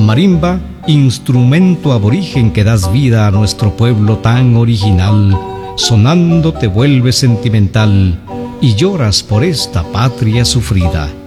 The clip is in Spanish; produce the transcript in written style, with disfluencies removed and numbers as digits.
Marimba, instrumento aborigen que das vida a nuestro pueblo tan original, sonando te vuelves sentimental y lloras por esta patria sufrida.